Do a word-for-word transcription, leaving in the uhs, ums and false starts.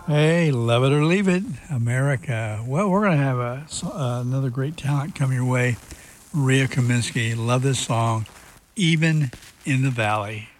Hey, love it or leave it, America. Well, we're going to have a, uh, another great talent come your way. Maria Kaminsky. Love this song, Even in the Valley.